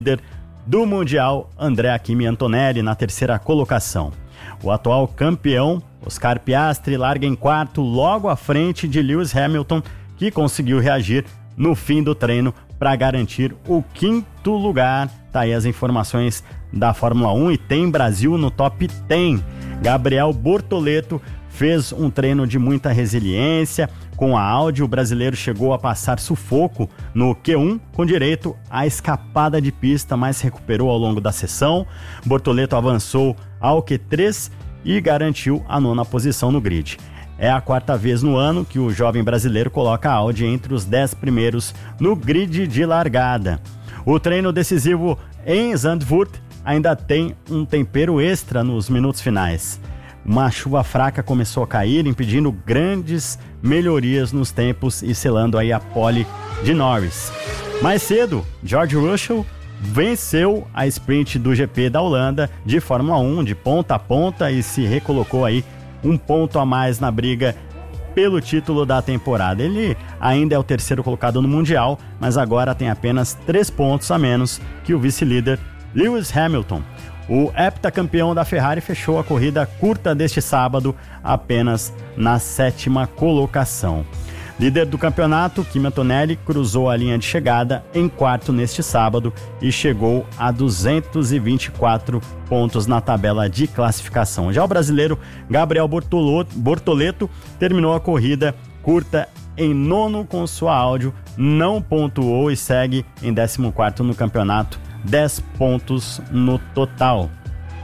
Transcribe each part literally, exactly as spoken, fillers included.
líder do Mundial, Andrea Kimi Antonelli, na terceira colocação. O atual campeão, Oscar Piastri, larga em quarto, logo à frente de Lewis Hamilton, que conseguiu reagir no fim do treino para garantir o quinto lugar. Tá aí as informações da Fórmula um e tem Brasil no top dez. Gabriel Bortoleto fez um treino de muita resiliência. Com a Audi, o brasileiro chegou a passar sufoco no Q um, com direito à escapada de pista, mas recuperou ao longo da sessão. Bortoleto avançou ao Q três e garantiu a nona posição no grid. É a quarta vez no ano que o jovem brasileiro coloca a Audi entre os dez primeiros no grid de largada. O treino decisivo em Zandvoort ainda tem um tempero extra nos minutos finais. Uma chuva fraca começou a cair, impedindo grandes melhorias nos tempos e selando aí a pole de Norris. Mais cedo, George Russell venceu a sprint do G P da Holanda de Fórmula um de ponta a ponta e se recolocou aí um ponto a mais na briga pelo título da temporada. Ele ainda é o terceiro colocado no Mundial, mas agora tem apenas três pontos a menos que o vice-líder Lewis Hamilton. O heptacampeão da Ferrari fechou a corrida curta deste sábado apenas na sétima colocação. Líder do campeonato, Kimi Antonelli cruzou a linha de chegada em quarto neste sábado e chegou a duzentos e vinte e quatro pontos na tabela de classificação. Já o brasileiro Gabriel Bortoleto terminou a corrida curta em nono com sua Audi, não pontuou e segue em décimo quarto no campeonato, dez pontos no total.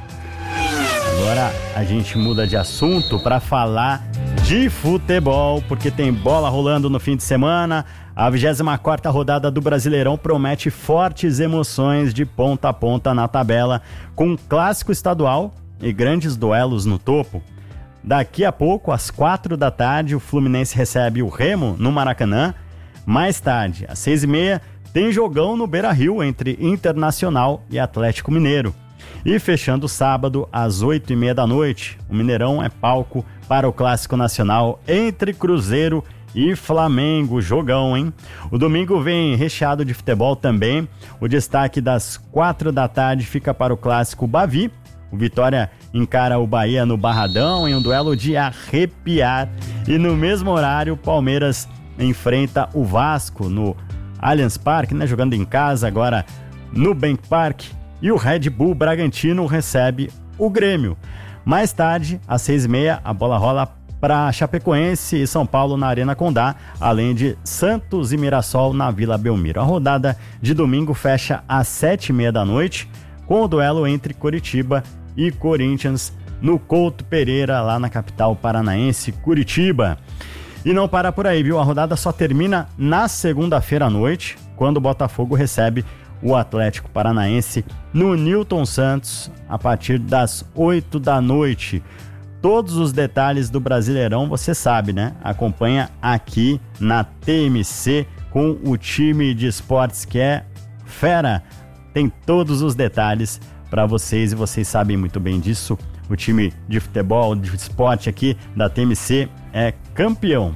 Agora a gente muda de assunto para falar de futebol, porque tem bola rolando no fim de semana. A vigésima quarta rodada do Brasileirão promete fortes emoções de ponta a ponta na tabela, com um clássico estadual e grandes duelos no topo. Daqui a pouco, às quatro da tarde, o Fluminense recebe o Remo no Maracanã. Mais tarde, às seis e meia, tem jogão no Beira-Rio entre Internacional e Atlético Mineiro. E fechando o sábado, às oito e meia da noite, o Mineirão é palco para o Clássico Nacional entre Cruzeiro e Flamengo. Jogão, hein? O domingo vem recheado de futebol também. O destaque das quatro da tarde fica para o Clássico Bavi. O Vitória encara o Bahia no Barradão em um duelo de arrepiar. E no mesmo horário, o Palmeiras enfrenta o Vasco no Allianz Parque, né? Jogando em casa agora no Bank Park. E o Red Bull Bragantino recebe o Grêmio. Mais tarde, às seis e meia, a bola rola para Chapecoense e São Paulo na Arena Condá, além de Santos e Mirassol na Vila Belmiro. A rodada de domingo fecha às sete e meia da noite, com o duelo entre Coritiba e Corinthians no Couto Pereira, lá na capital paranaense, Curitiba. E não para por aí, viu? A rodada só termina na segunda-feira à noite, quando o Botafogo recebe o Atlético Paranaense no Newton Santos a partir das oito da noite. Todos os detalhes do Brasileirão você sabe, né? Acompanha aqui na T M C com o time de esportes que é fera. Tem todos os detalhes para vocês e vocês sabem muito bem disso. O time de futebol, de esporte aqui da T M C é campeão.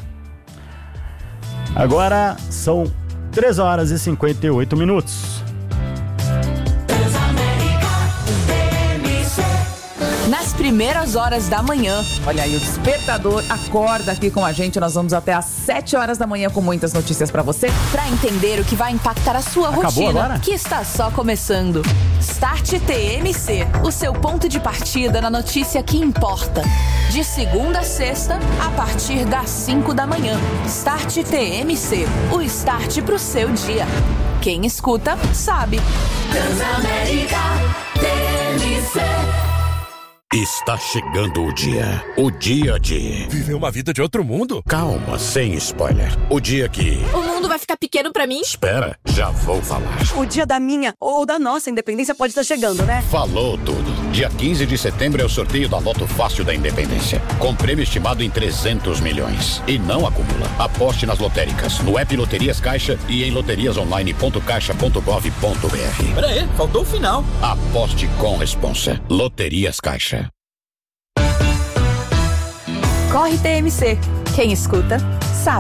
Agora são três horas e cinquenta e oito minutos. Nas primeiras horas da manhã. Olha aí, o despertador acorda aqui com a gente. Nós vamos até às sete horas da manhã com muitas notícias pra você. Pra entender o que vai impactar a sua Acabou rotina, agora? que está só começando. Start T M C, o seu ponto de partida na notícia que importa. De segunda a sexta, a partir das cinco da manhã. Start T M C, o start pro seu dia. Quem escuta, sabe. Transamérica T M C. Está chegando o dia. O dia de... Viver uma vida de outro mundo? Calma, sem spoiler. O dia que... O mundo vai ficar pequeno pra mim? Espera, já vou falar. O dia da minha ou da nossa independência pode estar chegando, né? Falou tudo. Dia quinze de setembro é o sorteio da Loto Fácil da Independência. Com prêmio estimado em trezentos milhões. E não acumula. Aposte nas lotéricas, no app Loterias Caixa e em loterias online ponto caixa ponto gov ponto br. Pera aí, faltou o final. Aposte com responsa. Loterias Caixa. Corre T M C. Quem escuta,